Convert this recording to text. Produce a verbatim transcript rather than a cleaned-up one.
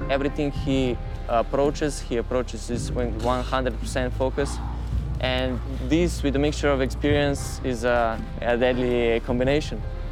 Everything he approaches, he approaches this with one hundred percent focus. And this, with a mixture of experience, is a, a deadly combination.